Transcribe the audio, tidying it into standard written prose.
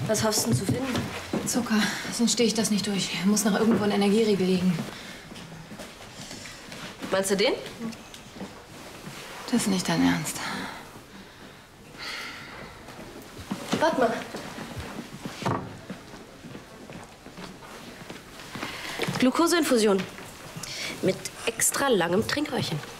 Was hoffst du denn zu finden? Zucker, sonst stehe ich das nicht durch. Muss noch irgendwo ein Energieriegel liegen. Meinst du den? Das ist nicht dein Ernst. Warte mal. Glukoseinfusion. Mit extra langem Trinkröhrchen.